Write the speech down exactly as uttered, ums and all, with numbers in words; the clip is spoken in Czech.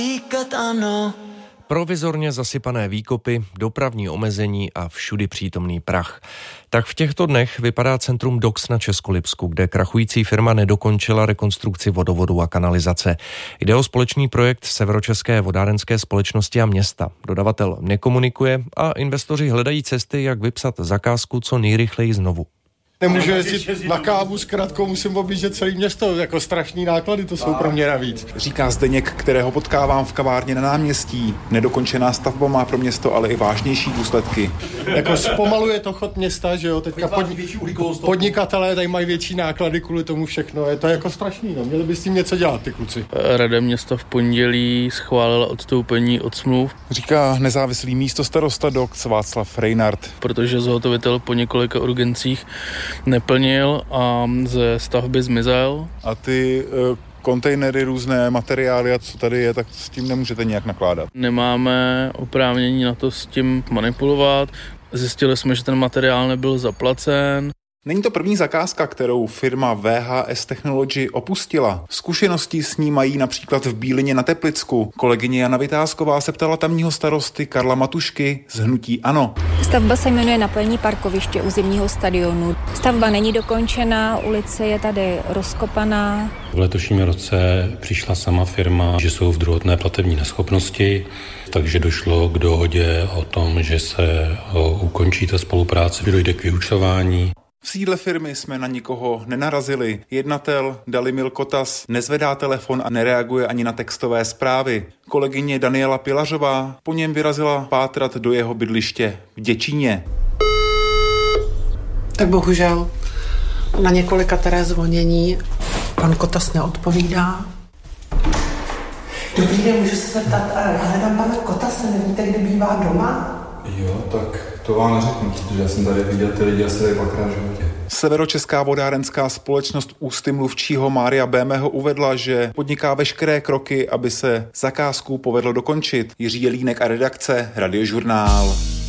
Provizorně zasypané výkopy, dopravní omezení a všudy přítomný prach. Tak v těchto dnech vypadá centrum D O X na Českolipsku, kde krachující firma nedokončila rekonstrukci vodovodu a kanalizace. Jde o společný projekt Severočeské vodárenské společnosti a města. Dodavatel nekomunikuje a investoři hledají cesty, jak vypsat zakázku co nejrychleji znovu. Nemůžu jezdit na kávu s kratkou, musím objíždět celé město, jako strašný náklady to jsou pro mě navíc. Říká Zdeněk, kterého potkávám v kavárně na náměstí. Nedokončená stavba má pro město ale i vážnější důsledky. Jako zpomaluje to chod města, že jo, teďka pod, podnikatelé tady mají větší náklady kvůli tomu všechno, je to jako strašný, no, měli by s tím něco dělat ty kluci. Rada města v pondělí schválila odstoupení od smluv. Říká nezávislý místostarosta D O X Václav Rejnard. Protože zhotovitel po několika urgencích neplnil a ze stavby zmizel. A ty uh, kontejnery, různé materiály a co tady je, tak s tím nemůžete nějak nakládat. Nemáme oprávnění na to s tím manipulovat. Zjistili jsme, že ten materiál nebyl zaplacen. Není to první zakázka, kterou firma V H S Technology opustila. Zkušenosti s ní mají například v Bílině na Teplicku. Kolegyně Jana Vytázková se ptala tamního starosty Karla Matušky z hnutí ANO. Stavba se jmenuje napojení parkoviště u zimního stadionu. Stavba není dokončená, ulice je tady rozkopaná. V letošním roce přišla sama firma, že jsou v druhotné platební neschopnosti, takže došlo k dohodě o tom, že se ukončí ta spolupráce, že dojde k vyúčtování. V sídle firmy jsme na nikoho nenarazili. Jednatel Dalimil Kotas nezvedá telefon a nereaguje ani na textové zprávy. Kolegyně Daniela Pilařová po něm vyrazila pátrat do jeho bydliště v Děčíně. Tak bohužel na několikeré zvonění pan Kotas neodpovídá. Dobrý den, můžu se zeptat, já hledám pana Kotase, nevíte, kde bývá doma? Jo, tak to vám neřeknu, protože já jsem tady viděl ty lidi asi tady dvakrát v životě. Severočeská vodárenská společnost ústy mluvčího Mária Bémého uvedla, že podniká veškeré kroky, aby se zakázku povedlo dokončit. Jiří Jelínek a redakce, Radiožurnál.